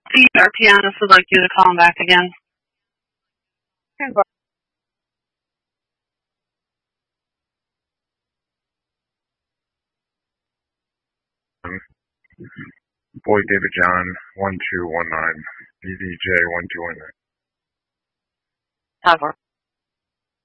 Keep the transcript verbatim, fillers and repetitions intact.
The R pianist would like you to call him back again. Boy David John one two one nine B B J one two one nine. Cover.